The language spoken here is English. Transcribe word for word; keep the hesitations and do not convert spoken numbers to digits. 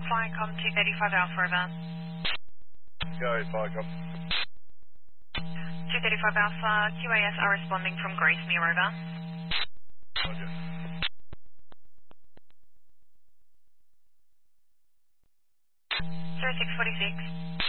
Firecom two thirty-five Alpha, over. Go, Firecom. two thirty-five Alpha, Q A S are responding from Gracemere, over. Roger. zero six forty-six.